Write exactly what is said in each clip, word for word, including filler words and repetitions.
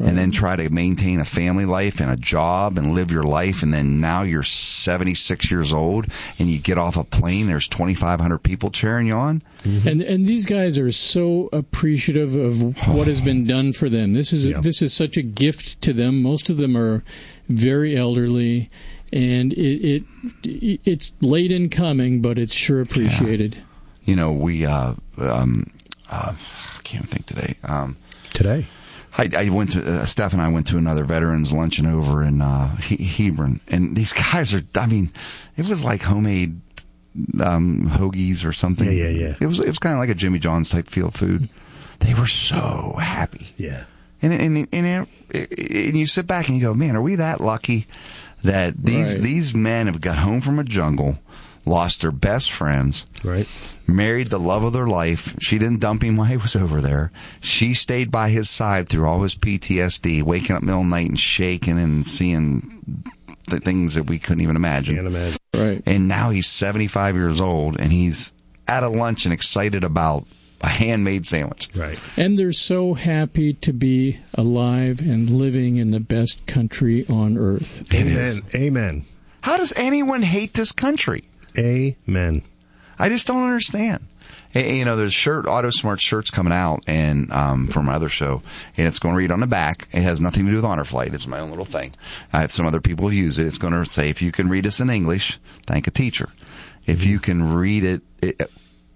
and then try to maintain a family life and a job and live your life, and then now you're seventy-six years old and you get off a plane, there's twenty-five hundred people cheering you on. Mm-hmm. And and these guys are so appreciative of what has been done for them. This is a, yeah. this is such a gift to them. Most of them are very elderly, and it, it it's late in coming, but it's sure appreciated. Yeah. You know, we uh, um, uh, I can't think today. Um, today. I, I went to uh, Steph and I went to another veterans luncheon over in uh, he- Hebron, and these guys are. I mean, it was like homemade um, hoagies or something. Yeah, yeah, yeah. It was it was kind of like a Jimmy John's type feel food. They were so happy. Yeah, and and and, and, and you sit back and you go, man, are we that lucky that these Right. these men have got home from a jungle, lost their best friends, right. married the love of their life. She didn't dump him while he was over there. She stayed by his side through all his P T S D, waking up middle of the night and shaking and seeing the things that we couldn't even imagine. Can't imagine. Right. And now he's seventy-five years old, and he's at a lunch and excited about a handmade sandwich. Right. And they're so happy to be alive and living in the best country on earth. It Amen. is. Amen. How does anyone hate this country? Amen. I just don't understand. And, you know, there's shirt, Auto Smart shirts coming out, and um, from my other show, and it's going to read on the back. It has nothing to do with Honor Flight. It's my own little thing. I have some other people who use it. It's going to say, if you can read us in English, thank a teacher. If you can read it, it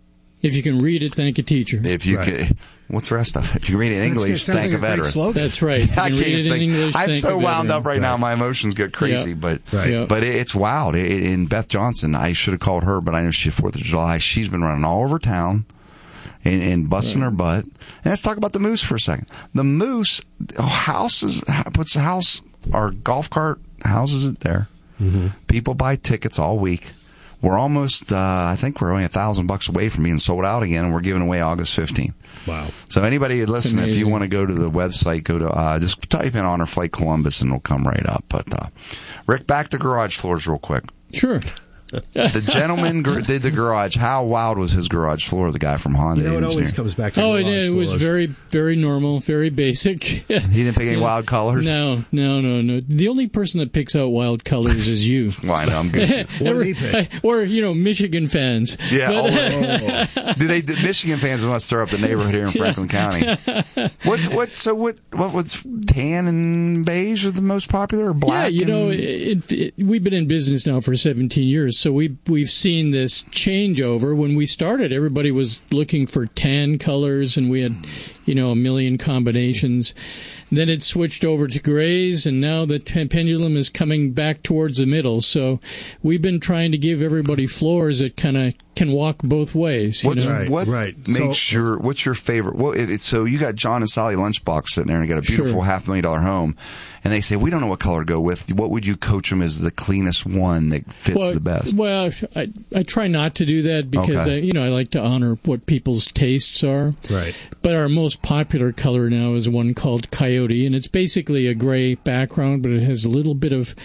If you can read it, thank a teacher. if you Right. can, what's the rest of it? If you can read it in That's good. English, Sounds thank like a great veteran. slogan. That's right. If you I can can't read it in think. English, I'm thank so a wound veteran. up right now. Right. My emotions get crazy, Yeah. but Right. Yeah. but it, it's wild. It, it- in Beth Johnson, I should have called her, but I know she's Fourth of July. She's been running all over town and, and busting her butt. And let's talk about the Moose for a second. The Moose oh, houses puts a house, our golf cart houses it there. Mm-hmm. People buy tickets all week. We're almost, uh, I think we're only a thousand bucks away from being sold out again, and we're giving away August fifteenth. Wow. So anybody listening, if you amazing. want to go to the website, go to, uh, just type in Honor Flight Columbus and it'll come right up. But, uh, Rick, back to garage floors real quick. Sure. The gentleman gr- did the garage. How wild was his garage floor, the guy from Honda? You know, it Engineering? always comes back to Oh, it, garage it was floors. very, very normal, very basic. He didn't pick any Yeah. wild colors? No, no, no, no. The only person that picks out wild colors is you. Well, I know, I'm good. What did he pick? Or, you know, Michigan fans. Yeah. But- oh, do they? The Michigan fans want to stir up the neighborhood here in Franklin County. What's what? So what? What was tan and beige are the most popular, or black? Yeah, you know, and- it, it, we've been in business now for seventeen years, so we we've seen this changeover. When we started, everybody was looking for tan colors, and we had, you know, a million combinations. Then it switched over to grays, and now the t- pendulum is coming back towards the middle. So we've been trying to give everybody floors that kind of can walk both ways. You What's know? Right, what right. makes So- your what's your favorite? What it, so you got John and Sally Lunchbox sitting there, and they got a beautiful Sure. half million dollar home, and they say we don't know what color to go with. What would you coach them as the cleanest one that fits well, the best? Well, I, I try not to do that because Okay. I, you know I like to honor what people's tastes are. Right. But our most popular color now is one called Coyote, and it's basically a gray background, but it has a little bit of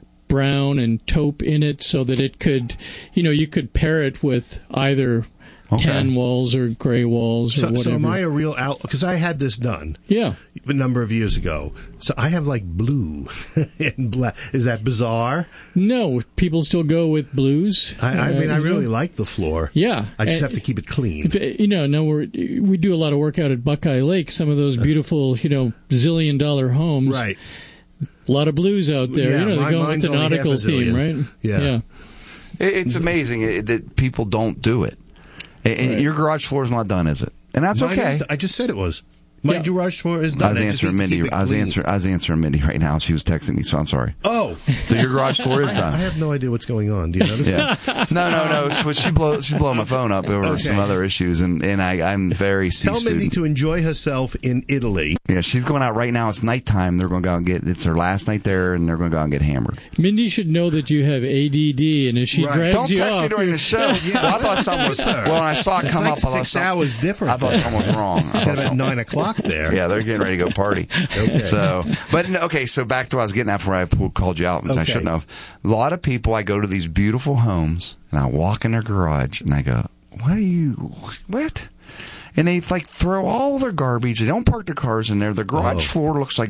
brown and taupe in it, so that it could, you know, you could pair it with either Okay. tan walls or gray walls or So, whatever. so am I a real out? Because I had this done yeah. a number of years ago. So I have like blue and black. Is that bizarre? No, people still go with blues. I, I Uh, mean, I you know. really like the floor. Yeah. I just And- have to keep it clean. If, you know, now we're, we do a lot of work out at Buckeye Lake, some of those beautiful, you know, zillion dollar homes. Right. A lot of blues out there. Yeah, you know, mine- they're going with mine's the only half nautical a theme, zillion. right? Yeah. Yeah. It- it's amazing it, that people don't do it. And, and Right. your garage floor is not done, is it? And that's Mine okay. is- I just said it was. My Yeah. garage floor is I done. was I just answering need to Mindy. keep it I was clean. answering. I was answering Mindy right now. She was texting me, so I'm sorry. Oh, So your garage floor is I, done. I have no idea what's going on. Do you notice? Yeah. No, no, no. She, she blow, she's blowing my phone up over Okay. some other issues, and, and I, I'm very C Tell student. Mindy to enjoy herself in Italy. Yeah, she's going out right now. It's nighttime. They're going to go out and get. It's her last night there, and they're going to go out and get hammered. Mindy should know that you have A D D, and if she Right. drags Don't you text off, me during the show. Yeah, Well, I thought something was. Well, when I saw it It's come like up, I thought six something- hours different. I thought something was wrong. I It's thought at something- nine o'clock there. Yeah, they're getting ready to go party. Okay. So, but no, okay. So back to what I was getting at before I pulled- called you out, which I Okay. shouldn't have. A lot of people, I go to these beautiful homes and I walk in their garage and I go, "What are you? What?" And they like throw all their garbage. They don't park their cars in there. The garage Oh. floor looks like